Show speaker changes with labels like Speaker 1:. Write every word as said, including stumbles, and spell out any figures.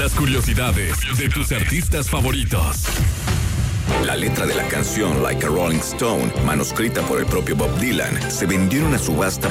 Speaker 1: Las curiosidades de tus artistas favoritos.
Speaker 2: La letra de la canción Like a Rolling Stone, manuscrita por el propio Bob Dylan, se vendió en una subasta